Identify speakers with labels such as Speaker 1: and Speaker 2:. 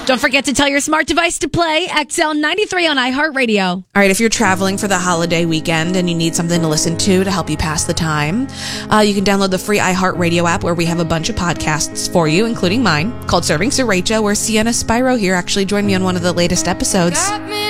Speaker 1: Don't forget to tell your smart device to play XL93 on iHeartRadio.
Speaker 2: All right, if you're traveling for the holiday weekend and you need something to listen to help you pass the time, you can download the free iHeartRadio app where we have a bunch of podcasts for you, including mine, called Serving Sriracha, where Sienna Spyro here actually joined me on one of the latest episodes.